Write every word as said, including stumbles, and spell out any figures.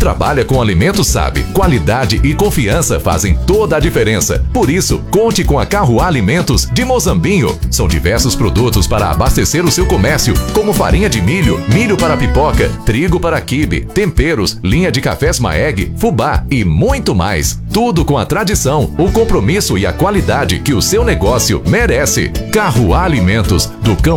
trabalha com alimentos sabe, qualidade e confiança fazem toda a diferença. Por isso, conte com a Carruá Alimentos de Mozambinho. São diversos produtos para abastecer o seu comércio, como farinha de milho, milho para pipoca, trigo para quibe, temperos, linha de cafés Maeg, fubá e muito mais. Tudo com a tradição, o compromisso e a qualidade que o seu negócio merece. Carruá Alimentos, do Campo